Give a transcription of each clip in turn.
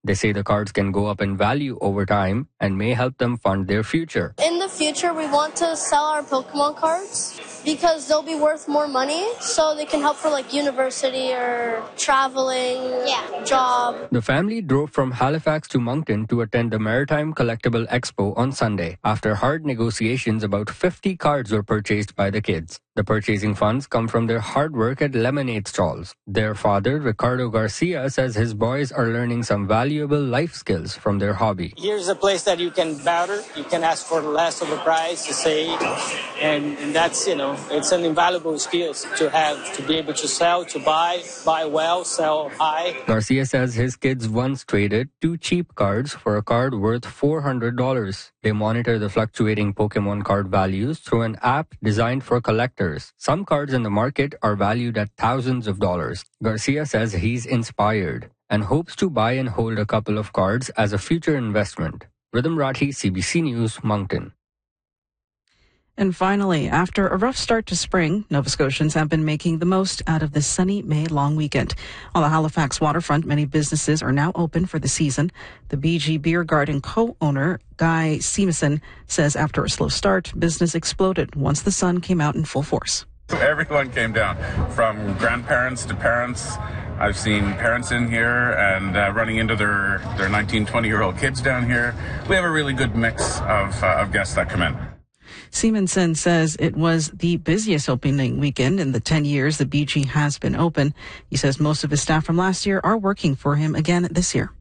They say the cards can go up in value over time and may help them fund their future. In the future, we want to sell our Pokemon cards because they'll be worth more money, so they can help for like university or traveling, job. The family drove from Halifax to Moncton to attend the Maritime Collectible Expo on Sunday. After hard negotiations, about 50 cards were purchased by the kids. The purchasing funds come from their hard work at lemonade stalls. Their father, Ricardo Garcia, says his boys are learning some valuable life skills from their hobby. Here's a place that you can barter, you can ask for less of a price to save, and that's, it's an invaluable skill to have, to be able to sell, to buy well, sell high. Garcia says his kids once traded 2 cheap cards for a card worth $400. They monitor the fluctuating Pokemon card values through an app designed for collectors. Some cards in the market are valued at thousands of dollars. Garcia says he's inspired and hopes to buy and hold a couple of cards as a future investment. Rhythm Rathi, CBC News, Moncton. And finally, after a rough start to spring, Nova Scotians have been making the most out of the sunny May long weekend. On the Halifax waterfront, many businesses are now open for the season. The BG Beer Garden co-owner, Guy Seamison, says after a slow start, business exploded once the sun came out in full force. So everyone came down, from grandparents to parents. I've seen parents in here and running into their 19, 20-year-old kids down here. We have a really good mix of guests that come in. Simonson says it was the busiest opening weekend in the 10 years the BG has been open. He says most of his staff from last year are working for him again this year.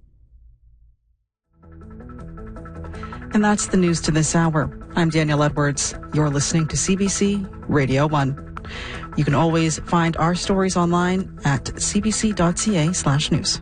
And that's the news to this hour. I'm Danielle Edwards. You're listening to CBC Radio 1. You can always find our stories online at cbc.ca/news.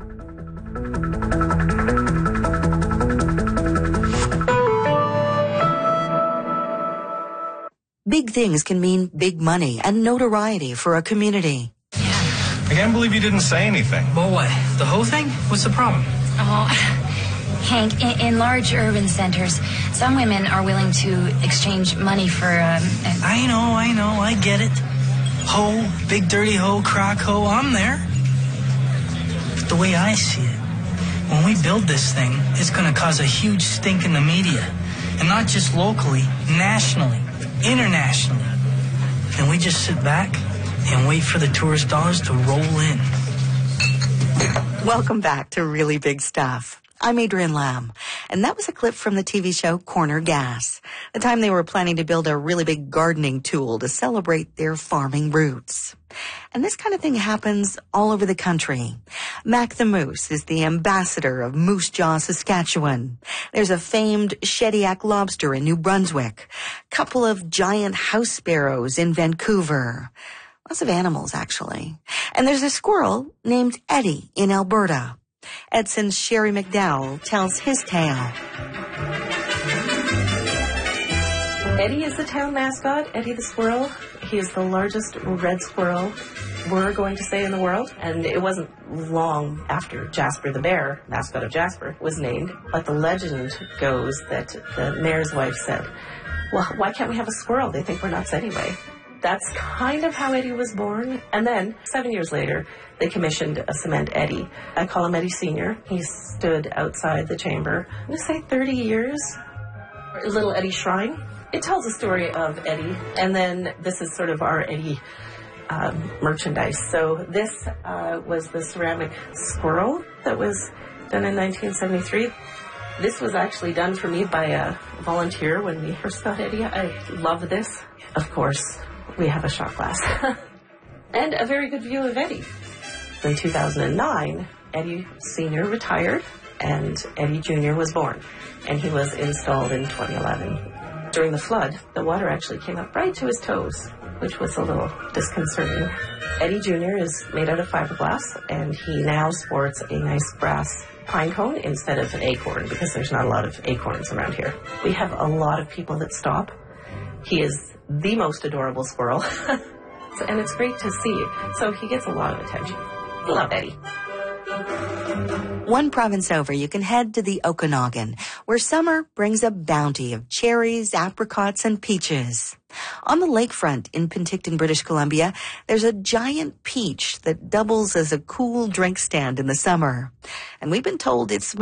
Big things can mean big money and notoriety for a community. I can't believe you didn't say anything. Well, what? The whole thing? What's the problem? Oh, Hank, in large urban centers, some women are willing to exchange money for... I know, I get it. Hoe, big dirty hoe, crock hoe, I'm there. But the way I see it, when we build this thing, it's going to cause a huge stink in the media. And not just locally, nationally. Internationally. And we just sit back and wait for the tourist dollars to roll in. Welcome back to Really Big Stuff. I'm Adrienne Lamb, and that was a clip from the TV show Corner Gas, the time they were planning to build a really big gardening tool to celebrate their farming roots. And this kind of thing happens all over the country. Mac the Moose is the ambassador of Moose Jaw, Saskatchewan. There's a famed Shediac lobster in New Brunswick, a couple of giant house sparrows in Vancouver. Lots of animals, actually. And there's a squirrel named Eddie in Alberta. Edson's Sherry McDowell tells his tale. Eddie is the town mascot, Eddie the squirrel. He is the largest red squirrel, we're going to say, in the world. And it wasn't long after Jasper the bear, mascot of Jasper, was named. But the legend goes that the mayor's wife said, well, why can't we have a squirrel? They think we're nuts anyway. That's kind of how Eddie was born. And then 7 years later, they commissioned a cement Eddie. I call him Eddie Sr. He stood outside the chamber, I'm going to say 30 years. Little Eddie Shrine. It tells the story of Eddie. And then this is sort of our Eddie merchandise. So this was the ceramic squirrel that was done in 1973. This was actually done for me by a volunteer when we first got Eddie. I love this. Of course, we have a shot glass. And a very good view of Eddie. In 2009, Eddie Sr. retired and Eddie Jr. was born. And he was installed in 2011. During the flood, the water actually came up right to his toes, which was a little disconcerting. Eddie Jr. is made out of fiberglass, and he now sports a nice brass pine cone instead of an acorn, because there's not a lot of acorns around here. We have a lot of people that stop. He is the most adorable squirrel, and it's great to see. So he gets a lot of attention. Love Eddie. One province over, you can head to the Okanagan, where summer brings a bounty of cherries, apricots, and peaches. On the lakefront in Penticton, British Columbia, there's a giant peach that doubles as a cool drink stand in the summer. And we've been told it's